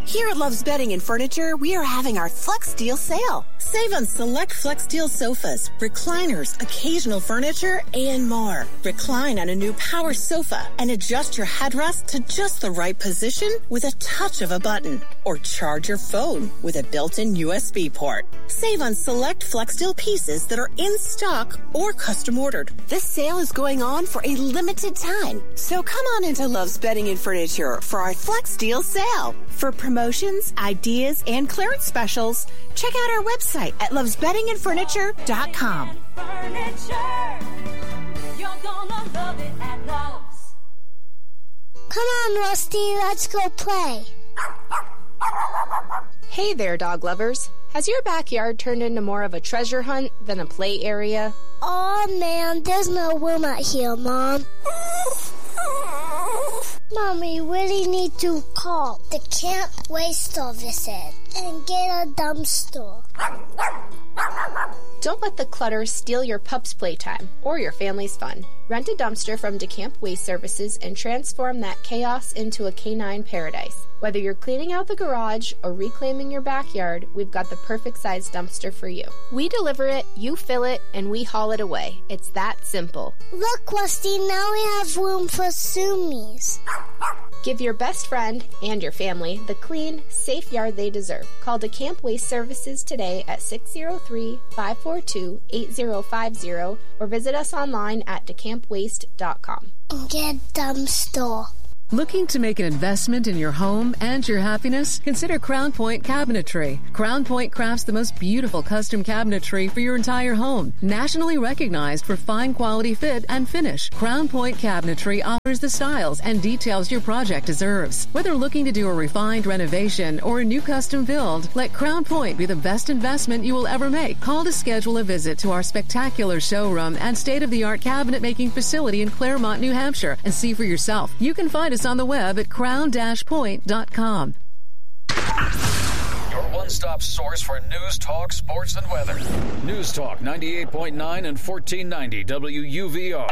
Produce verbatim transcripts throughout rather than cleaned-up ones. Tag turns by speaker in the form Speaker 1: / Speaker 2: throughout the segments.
Speaker 1: Here at Love's Bedding and Furniture, we are having our Flex Deal sale. Save on select Flex Deal sofas, recliners, occasional furniture, and more. Recline on a new power sofa and adjust your headrest to just the right position with a touch of a button. Or charge your phone with a built-in U S B port. Save on select Flex Deal pieces that are in stock or custom ordered. This sale is going on for a limited time, so come on into Love's Bedding and Furniture for our Flex Deal sale. For promotions, ideas, and clearance specials, check out our website at loves bedding and furniture dot com.
Speaker 2: Come on, Rusty, let's go play.
Speaker 3: Hey there, dog lovers. Has your backyard turned into more of a treasure hunt than a play area?
Speaker 2: Oh man, there's no room out here, Mom. Mom, we really need to call the Camp Waste Services and get a dumpster.
Speaker 3: Don't let the clutter steal your pup's playtime or your family's fun. Rent a dumpster from DeCamp Waste Services and transform that chaos into a canine paradise. Whether you're cleaning out the garage or reclaiming your backyard, we've got the perfect size dumpster for you. We deliver it, you fill it, and we haul it away. It's that simple.
Speaker 2: Look, Rusty, now we have room for Sumies.
Speaker 3: Give your best friend and your family the clean, safe yard they deserve. Call DeCamp Waste Services today at six oh three, five four two, eight oh five oh or visit us online at decamp waste dot com.
Speaker 2: Get dumpster.
Speaker 4: Looking to make an investment in your home and your happiness? Consider Crown Point Cabinetry. Crown Point crafts the most beautiful custom cabinetry for your entire home. Nationally recognized for fine quality fit and finish, Crown Point Cabinetry offers the styles and details your project deserves. Whether looking to do a refined renovation or a new custom build, let Crown Point be the best investment you will ever make. Call to schedule a visit to our spectacular showroom and state-of-the-art cabinet making facility in Claremont, New Hampshire, and see for yourself. You can find us on the web at crown dash point dot com.
Speaker 5: Your one-stop source for news, talk, sports, and weather. News Talk ninety-eight point nine and fourteen ninety W U V R.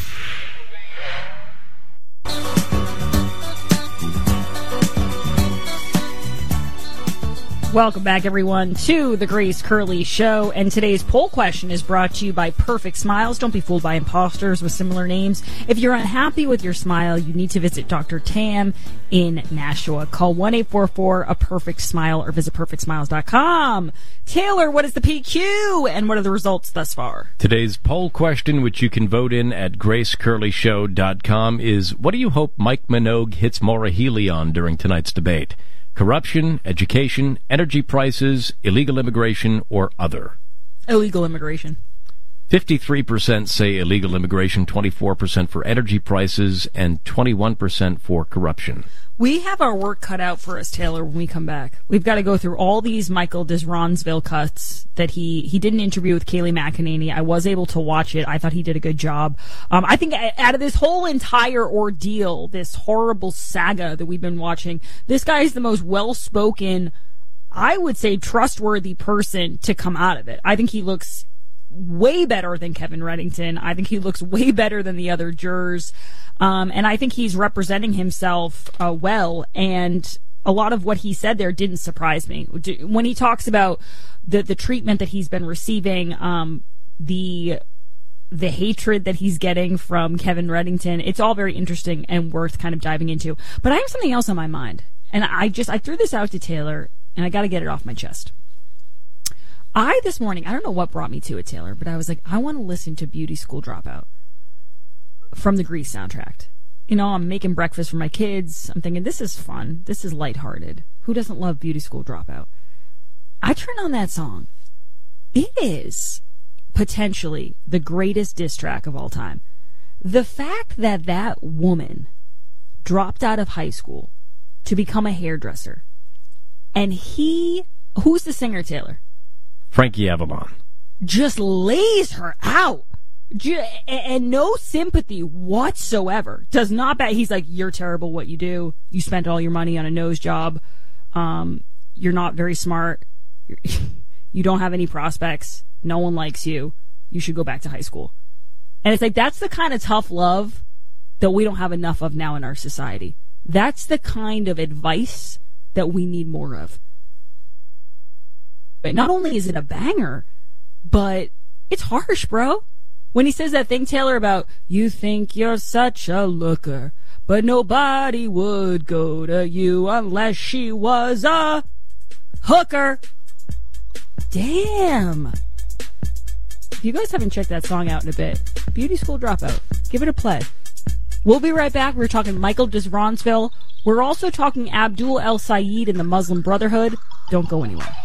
Speaker 6: Welcome back, everyone, to the Grace Curley Show. And today's poll question is brought to you by Perfect Smiles. Don't be fooled by imposters with similar names. If you're unhappy with your smile, you need to visit Doctor Tam in Nashua. Call one eight four four, a perfect smile or visit perfect smiles dot com. Taylor, what is the P Q and what are the results thus far?
Speaker 7: Today's poll question, which you can vote in at grace curley show dot com, is what do you hope Mike Minogue hits Maura Healey on during tonight's debate? Corruption, education, energy prices, illegal immigration, or other?
Speaker 6: Illegal immigration.
Speaker 7: fifty-three percent say illegal immigration, twenty-four percent for energy prices, and twenty-one percent for corruption.
Speaker 6: We have our work cut out for us, Taylor, when we come back. We've got to go through all these Michael Desronsville cuts that he, he did an interview with Kayleigh McEnany. I was able to watch it. I thought he did a good job. Um, I think out of this whole entire ordeal, this horrible saga that we've been watching, this guy is the most well-spoken, I would say trustworthy person to come out of it. I think he looks way better than Kevin Reddington. I think he looks way better than the other jurors. Um, and I think he's representing himself uh, well. And a lot of what he said there didn't surprise me. When he talks about the, the treatment that he's been receiving, um, the the hatred that he's getting from Kevin Reddington, it's all very interesting and worth kind of diving into. But I have something else on my mind. And I just, I threw this out to Taylor, and I got to get it off my chest. I, this morning, I don't know what brought me to it, Taylor, but I was like, I want to listen to Beauty School Dropout from the Grease soundtrack. You know, I'm making breakfast for my kids. I'm thinking, this is fun. This is lighthearted. Who doesn't love Beauty School Dropout? I turn on that song. It is potentially the greatest diss track of all time. The fact that that woman dropped out of high school to become a hairdresser, and he, who's the singer, Taylor?
Speaker 7: Frankie Avalon.
Speaker 6: Just lays her out. And no sympathy whatsoever. Does not bat. He's like, you're terrible what you do. You spent all your money on a nose job. Um, you're not very smart. You're, you don't have any prospects. No one likes you. You should go back to high school. And it's like, that's the kind of tough love that we don't have enough of now in our society. That's the kind of advice that we need more of. But not only is it a banger, but it's harsh, bro. When he says that thing, Taylor, about, you think you're such a looker, but nobody would go to you unless she was a hooker. Damn. If you guys haven't checked that song out in a bit, Beauty School Dropout, give it a play. We'll be right back. We're talking Michael Desronsville. We're also talking Abdul El Sayed and the Muslim Brotherhood. Don't go anywhere.